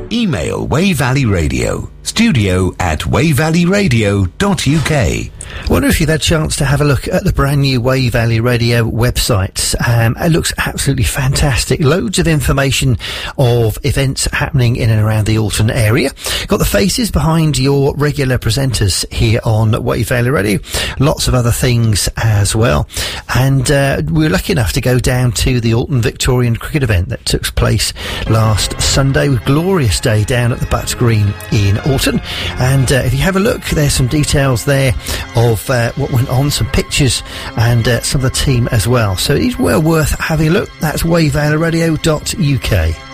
Email Wey Valley Radio, studio@wayvalleyradio.uk. I wonder if you've had a chance to have a look at the brand new Wey Valley Radio website. It looks absolutely fantastic. Loads of information of events happening in and around the Alton area. Got the faces behind your regular presenters here on Wey Valley Radio. Lots of other things as well. And we were lucky enough to go down to the Alton Victorian cricket event that took place last Sunday. It was a glorious day down at the Butts Green in Alton. And if you have a look, there's some details there of what went on, some pictures and some of the team as well. So it is well worth having a look. That's wayvalleyradio.uk.